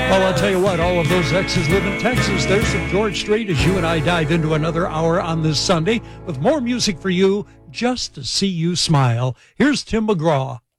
Well, I'll tell you what, all of those exes live in Texas. There's some George Strait as you and I dive into another hour on this Sunday with more music for you just to see you smile. Here's Tim McGraw.